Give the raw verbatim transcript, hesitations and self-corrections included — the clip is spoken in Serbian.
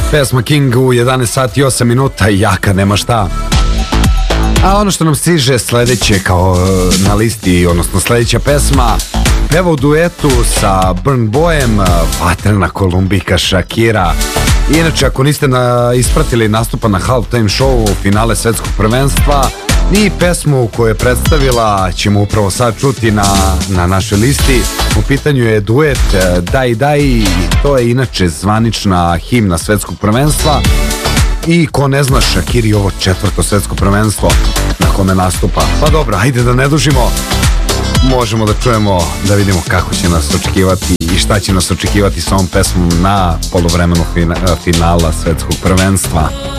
Pesma King u jedanaest sati i osam minuta, jaka, nema šta. A ono što nam stiže sledeće kao na listi, odnosno sledeća pesma, peva u duetu sa Burna Boyem, vatrena Kolumbijka Shakira. Inače, ako niste na, ispratili nastupa na halftime showu finale svetskog prvenstva, ni pesmu koju je predstavila ćemo upravo sad čuti na, na našoj listi. U pitanju je duet Daj Daj, to je inače zvanična himna svetskog prvenstva. I ko ne zna, Shakiri ovo četvrto svetsko prvenstvo na kome nastupa. Pa dobro, ajde da ne dužimo. Možemo da čujemo, da vidimo kako će nas očekivati i šta će nas očekivati sa ovom pesmom na poluvremenu fina, finala svetskog prvenstva.